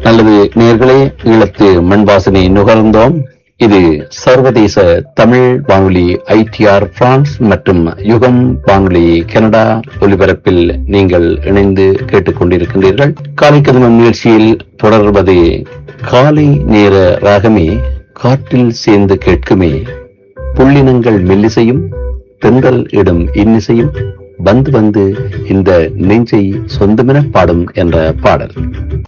நல்லது நேர்களே, ஈழத்து மண் வாசனை நுகர்ந்தோம். இது சர்வதேச தமிழ் வானொலி ITR பிரான்ஸ் மற்றும் யுகம் வானொலி கனடா ஒலிபரப்பில் நீங்கள் இணைந்து கேட்டுக்கொண்டிருக்கின்றீர்கள். காலை கதமம் நிகழ்ச்சியில் தொடர்வது காலை நேர ராகமே காற்றில் சேர்ந்து கேட்குமே, புள்ளினங்கள் மெல்லிசையும் தென்றல் இடும் இன்னிசையும் வந்து வந்து இந்த நெஞ்சை சொந்தமென பாடும் என்ற பாடல்.